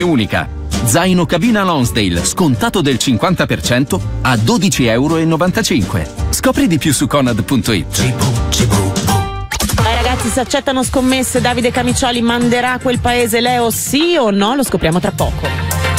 unica. Zaino cabina Lonsdale scontato del 50% a €12,95. Scopri di più su Conad.it. Ragazzi, se accettano scommesse, Davide Camicioli manderà a quel paese Leo sì o no? Lo scopriamo tra poco.